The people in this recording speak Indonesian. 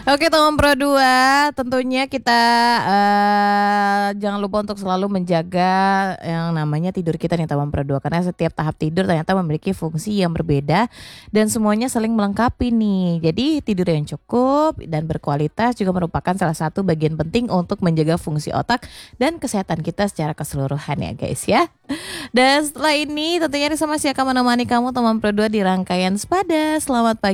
Oke teman Pro 2, tentunya kita jangan lupa untuk selalu menjaga yang namanya tidur kita nih teman Pro 2, karena setiap tahap tidur ternyata memiliki fungsi yang berbeda dan semuanya saling melengkapi nih. Jadi tidur yang cukup dan berkualitas juga merupakan salah satu bagian penting untuk menjaga fungsi otak dan kesehatan kita secara keseluruhan ya guys ya. Dan setelah ini tentunya Risa masih akan menemani kamu teman Pro 2 di rangkaian Sepada. Selamat pagi.